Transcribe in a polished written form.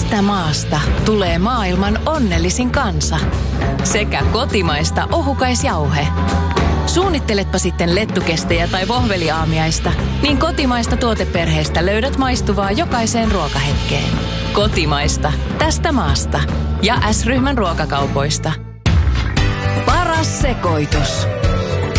Tästä maasta tulee maailman onnellisin kansa. Sekä kotimaista ohukaisjauhe. Suunnitteletpa sitten lettukestejä tai vohveliaamiaista, niin kotimaista tuoteperheestä löydät maistuvaa jokaiseen ruokahetkeen. Kotimaista. Tästä maasta. Ja S-ryhmän ruokakaupoista. Paras sekoitus.